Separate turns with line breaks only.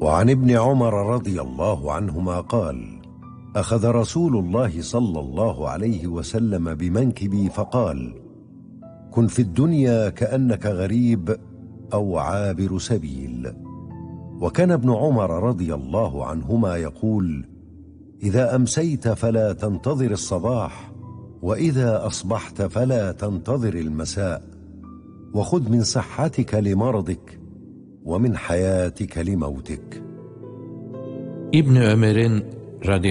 وعن ابن عمر رضي الله عنهما قال: أخذ رسول الله صلى الله عليه وسلم بمنكبي فقال: كن في الدنيا كأنك غريب أو عابر سبيل. وكان ابن عمر رضي الله عنهما يقول: إذا أمسيت فلا تنتظر الصباح، وإذا أصبحت فلا تنتظر المساء، وخذ من صحتك لمرضك ومن حياتك لموتك.
İbn Ömer'in